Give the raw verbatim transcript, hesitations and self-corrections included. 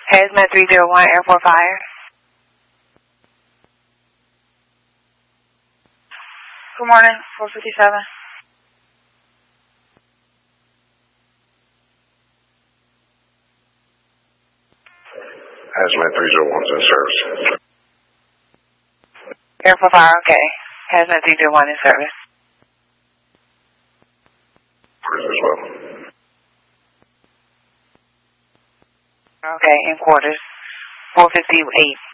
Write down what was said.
Hazmat three zero one, Airport Fire. Good morning, four fifty-seven. Hazmat three zero one is in service. Airport Fire, okay. Hazmat three zero one in service. Quarters as well. Okay, in quarters. four fifty-eight.